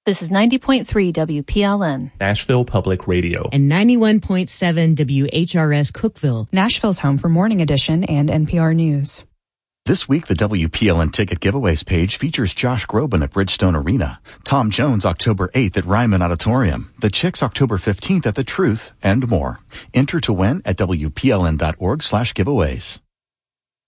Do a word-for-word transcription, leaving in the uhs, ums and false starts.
This is ninety point three W P L N, Nashville Public Radio, and ninety-one point seven W H R S Cookeville, Nashville's home for Morning Edition and N P R News. This week, the W P L N ticket giveaways page features Josh Groban at Bridgestone Arena, Tom Jones October eighth at Ryman Auditorium, The Chicks October fifteenth at The Truth, and more. Enter to win at W P L N dot org slash giveaways.